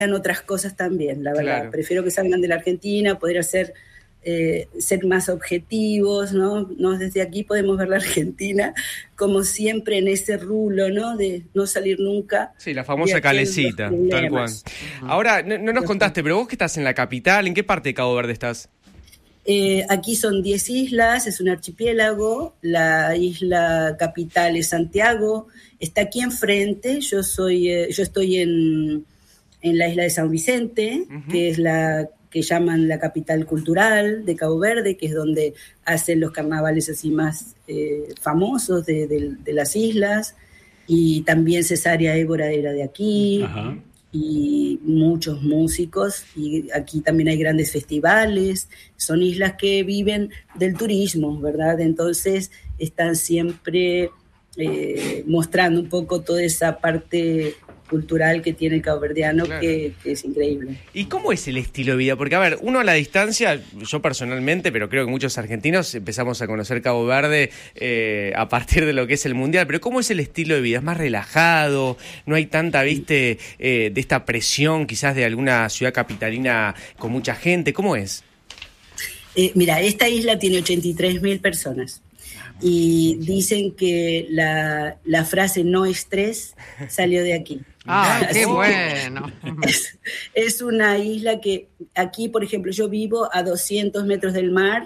otras cosas también, la verdad. Claro. Prefiero que salgan de la Argentina, poder hacer, ser más objetivos, ¿no? Desde aquí podemos ver la Argentina como siempre en ese rulo, ¿no? De no salir nunca. Sí, la famosa calecita, tal cual. Ahora, no nos contaste, pero vos que estás en la capital, ¿en qué parte de Cabo Verde estás? Aquí son 10 islas, es un archipiélago, la isla capital es Santiago, está aquí enfrente, yo estoy en la isla de San Vicente, que es la que llaman la capital cultural de Cabo Verde, que es donde hacen los carnavales así más famosos de las islas, y también Cesárea Évora era de aquí. Ajá. Y muchos músicos, y aquí también hay grandes festivales, son islas que viven del turismo, ¿verdad? Entonces están siempre mostrando un poco toda esa parte cultural que tiene el caboverdiano, claro, que es increíble. ¿Y cómo es el estilo de vida? Porque, a ver, uno a la distancia, yo personalmente, pero creo que muchos argentinos empezamos a conocer Cabo Verde a partir de lo que es el Mundial, pero ¿cómo es el estilo de vida? ¿Es más relajado? ¿No hay tanta, viste, de esta presión quizás de alguna ciudad capitalina con mucha gente? ¿Cómo es? Mira, esta isla tiene 83.000 personas. Y dicen que la frase no estrés salió de aquí. ¡Ah, qué bueno! Es una isla que aquí, por ejemplo, yo vivo a 200 metros del mar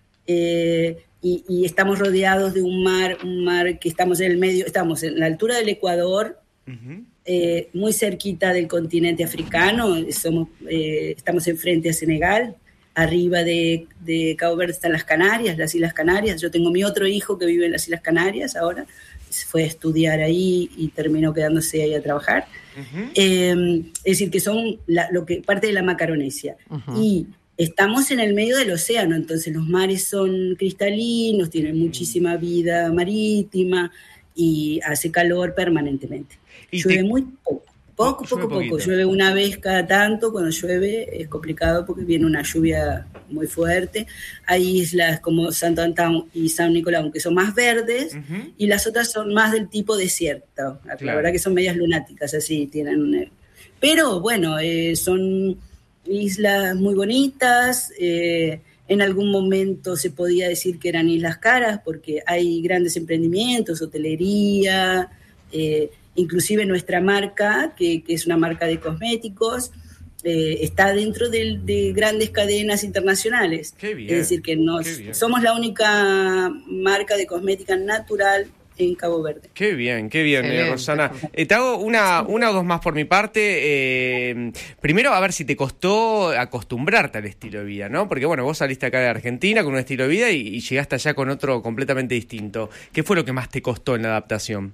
y estamos rodeados de un mar que estamos en el medio, estamos en la altura del Ecuador, muy cerquita del continente africano, estamos enfrente a Senegal. Arriba de Cabo Verde están las Canarias, las Islas Canarias. Yo tengo mi otro hijo que vive en las Islas Canarias ahora. Fue a estudiar ahí y terminó quedándose ahí a trabajar. Es decir, que son parte de la Macaronesia. Y estamos en el medio del océano, entonces los mares son cristalinos, tienen muchísima vida marítima y hace calor permanentemente. Llueve muy poco. Llueve una vez cada tanto. Cuando llueve es complicado porque viene una lluvia muy fuerte. Hay islas como Santo Antão y San Nicolau que son más verdes, y las otras son más del tipo desierto. Claro. La verdad que son medias lunáticas, así tienen pero bueno, son islas muy bonitas. En algún momento se podía decir que eran islas caras porque hay grandes emprendimientos, hotelería, inclusive nuestra marca, que es una marca de cosméticos, está dentro de grandes cadenas internacionales. Qué bien, es decir, que somos la única marca de cosmética natural en Cabo Verde. Qué bien, Rosana. Te hago una o dos más por mi parte. Primero, a ver si te costó acostumbrarte al estilo de vida, ¿no? Porque, bueno, vos saliste acá de Argentina con un estilo de vida y llegaste allá con otro completamente distinto. ¿Qué fue lo que más te costó en la adaptación?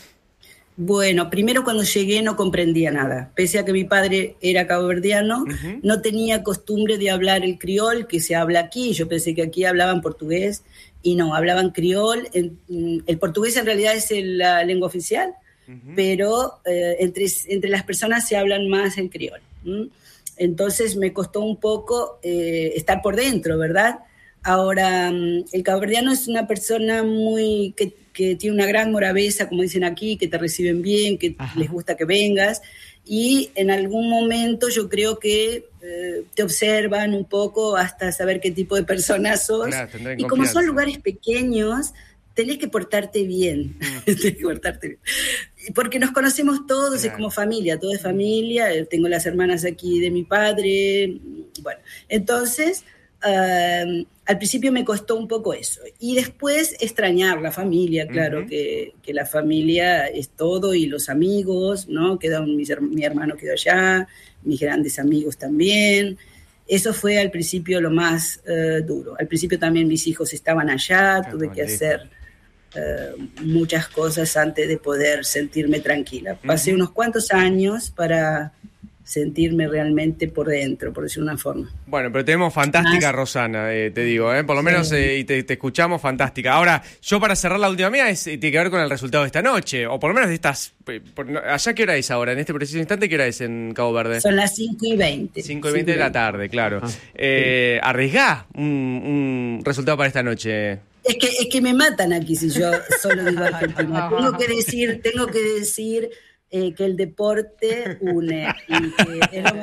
Bueno, primero cuando llegué no comprendía nada. Pese a que mi padre era caboverdiano, no tenía costumbre de hablar el criol que se habla aquí. Yo pensé que aquí hablaban portugués y no, hablaban criol. El portugués en realidad es la lengua oficial, pero entre las personas se hablan más el criol. Entonces me costó un poco estar por dentro, ¿verdad? Ahora, el caboverdiano es una persona que tiene una gran moravesa, como dicen aquí, que te reciben bien, que les gusta que vengas, y en algún momento yo creo que te observan un poco hasta saber qué tipo de persona sos. Claro, y como son lugares pequeños, tenés que portarte bien. Porque nos conocemos todos, claro. Es como familia, todo es familia. Tengo las hermanas aquí de mi padre. Bueno, entonces al principio me costó un poco eso. Y después extrañar la familia, claro, que la familia es todo, y los amigos, ¿no? Mi hermano quedó allá, mis grandes amigos también. Eso fue al principio lo más duro. Al principio también mis hijos estaban allá, tuve que hacer muchas cosas antes de poder sentirme tranquila. Pasé unos cuantos años para sentirme realmente por dentro, por decirlo de una forma. Bueno, pero tenemos fantástica Rosana, te digo, por lo menos y te escuchamos fantástica. Ahora, yo para cerrar la última mía, tiene que ver con el resultado de esta noche, o por lo menos de estas... ¿Allá qué hora es ahora? En este preciso instante, ¿qué hora es en Cabo Verde? Son las 5:20. 5:20 de la tarde, claro. ¿Arriesgá un resultado para esta noche? Es que me matan aquí si yo solo digo Argentina. Tengo que decir que el deporte une y que es lo